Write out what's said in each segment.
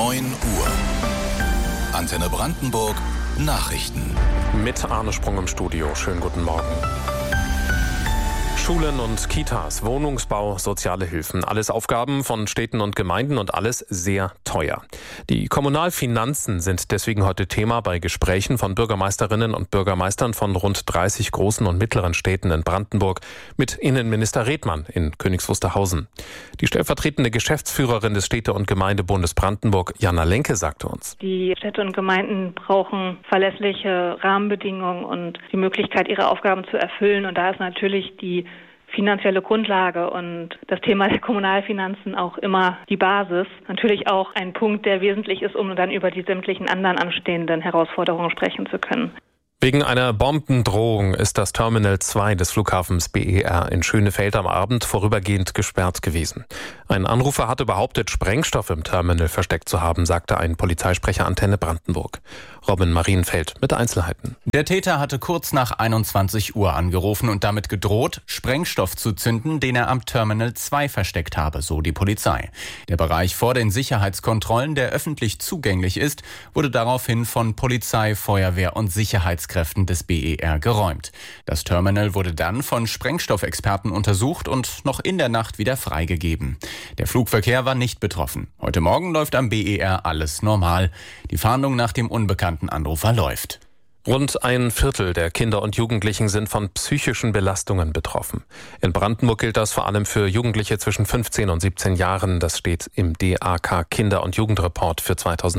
9 Uhr. Antenne Brandenburg Nachrichten. Mit Arne Sprung im Studio. Schönen guten Morgen. Schulen und Kitas, Wohnungsbau, soziale Hilfen. Alles Aufgaben von Städten und Gemeinden und alles sehr teuer. Die Kommunalfinanzen sind deswegen heute Thema bei Gesprächen von Bürgermeisterinnen und Bürgermeistern von rund 30 großen und mittleren Städten in Brandenburg mit Innenminister Redmann in Königs Wusterhausen. Die stellvertretende Geschäftsführerin des Städte- und Gemeindebundes Brandenburg, Jana Lenke, sagte uns: Die Städte und Gemeinden brauchen verlässliche Rahmenbedingungen und die Möglichkeit, ihre Aufgaben zu erfüllen. Und da ist natürlich die finanzielle Grundlage und das Thema der Kommunalfinanzen auch immer die Basis. Natürlich auch ein Punkt, der wesentlich ist, um dann über die sämtlichen anderen anstehenden Herausforderungen sprechen zu können. Wegen einer Bombendrohung ist das Terminal 2 des Flughafens BER in Schönefeld am Abend vorübergehend gesperrt gewesen. Ein Anrufer hatte behauptet, Sprengstoff im Terminal versteckt zu haben, sagte ein Polizeisprecher Antenne Brandenburg. Robin Marienfeld mit Einzelheiten. Der Täter hatte kurz nach 21 Uhr angerufen und damit gedroht, Sprengstoff zu zünden, den er am Terminal 2 versteckt habe, so die Polizei. Der Bereich vor den Sicherheitskontrollen, der öffentlich zugänglich ist, wurde daraufhin von Polizei, Feuerwehr und Sicherheitskräften des BER geräumt. Das Terminal wurde dann von Sprengstoffexperten untersucht und noch in der Nacht wieder freigegeben. Der Flugverkehr war nicht betroffen. Heute Morgen läuft am BER alles normal. Die Fahndung nach dem unbekannten Anrufer läuft. Rund ein Viertel der Kinder und Jugendlichen sind von psychischen Belastungen betroffen. In Brandenburg gilt das vor allem für Jugendliche zwischen 15 und 17 Jahren. Das steht im DAK Kinder- und Jugendreport für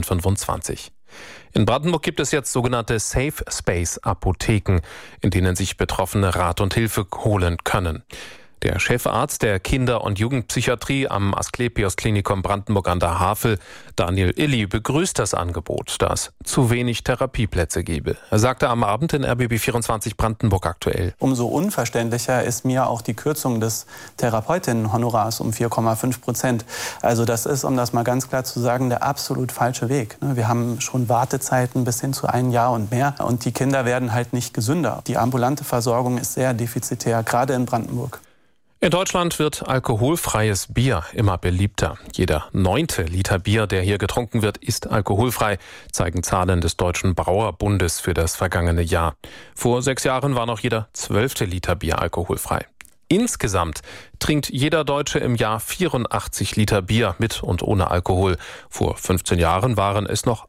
2025. In Brandenburg gibt es jetzt sogenannte Safe Space Apotheken, in denen sich Betroffene Rat und Hilfe holen können. Der Chefarzt der Kinder- und Jugendpsychiatrie am Asklepios-Klinikum Brandenburg an der Havel, Daniel Illy, begrüßt das Angebot, da es zu wenig Therapieplätze gebe. Er sagte am Abend in RBB 24 Brandenburg aktuell: Umso unverständlicher ist mir auch die Kürzung des Therapeutinnenhonorars um 4,5%. Also das ist, um das mal ganz klar zu sagen, der absolut falsche Weg. Wir haben schon Wartezeiten bis hin zu 1 Jahr und mehr. Und die Kinder werden halt nicht gesünder. Die ambulante Versorgung ist sehr defizitär, gerade in Brandenburg. In Deutschland wird alkoholfreies Bier immer beliebter. Jeder 9. Liter Bier, der hier getrunken wird, ist alkoholfrei, zeigen Zahlen des Deutschen Brauerbundes für das vergangene Jahr. Vor 6 Jahren war noch jeder 12. Liter Bier alkoholfrei. Insgesamt trinkt jeder Deutsche im Jahr 84 Liter Bier mit und ohne Alkohol. Vor 15 Jahren waren es noch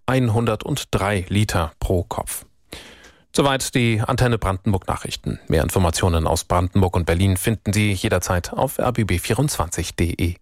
103 Liter pro Kopf. Soweit die Antenne Brandenburg Nachrichten. Mehr Informationen aus Brandenburg und Berlin finden Sie jederzeit auf rbb24.de.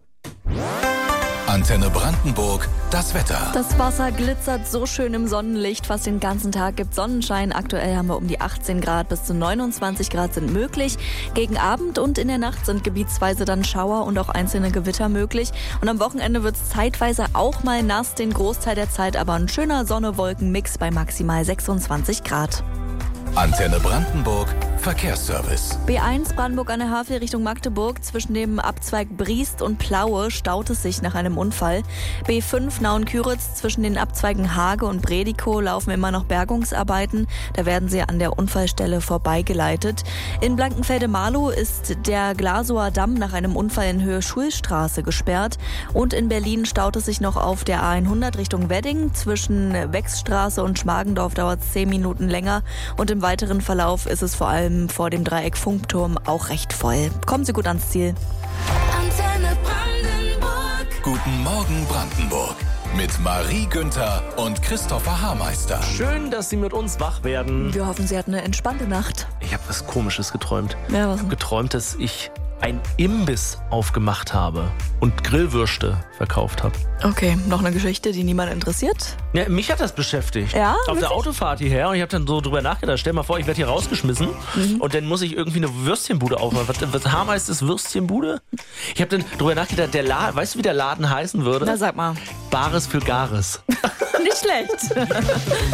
Antenne Brandenburg, das Wetter. Das Wasser glitzert so schön im Sonnenlicht. Fast den ganzen Tag gibt Sonnenschein. Aktuell haben wir um die 18 Grad, bis zu 29 Grad sind möglich. Gegen Abend und in der Nacht sind gebietsweise dann Schauer und auch einzelne Gewitter möglich. Und am Wochenende wird es zeitweise auch mal nass, den Großteil der Zeit aber ein schöner Sonne-Wolken-Mix bei maximal 26 Grad. Antenne Brandenburg Verkehrsservice. B1 Brandenburg an der Havel Richtung Magdeburg. Zwischen dem Abzweig Briest und Plaue staut es sich nach einem Unfall. B5 Nauen-Küritz zwischen den Abzweigen Hage und Bredikow laufen immer noch Bergungsarbeiten. Da werden sie an der Unfallstelle vorbeigeleitet. In Blankenfelde-Marlow ist der Glasower Damm nach einem Unfall in Höhe Schulstraße gesperrt. Und in Berlin staut es sich noch auf der A100 Richtung Wedding. Zwischen Wechsstraße und Schmargendorf dauert es 10 Minuten länger. Und im weiteren Verlauf ist es vor allem vor dem Dreieck Funkturm auch recht voll. Kommen Sie gut ans Ziel. Antenne Brandenburg. Guten Morgen Brandenburg. Mit Marie Günther und Christopher Haarmeister. Schön, dass Sie mit uns wach werden. Wir hoffen, Sie hatten eine entspannte Nacht. Ich habe was Komisches geträumt. Ja, was Ich denn? habe geträumt, dass ich ein Imbiss aufgemacht habe und Grillwürste verkauft habe. Okay, noch eine Geschichte, die niemand interessiert? Ja, mich hat das beschäftigt. Ja, Auf wirklich? der Autofahrt hierher und ich habe dann so drüber nachgedacht. Stell mal vor, ich werde hier rausgeschmissen und dann muss ich irgendwie eine Würstchenbude aufmachen. Was Haarmeister ist Würstchenbude? Ich habe dann drüber nachgedacht, weißt du, wie der Laden heißen würde? Na, sag mal. Bares für Gares. Nicht schlecht.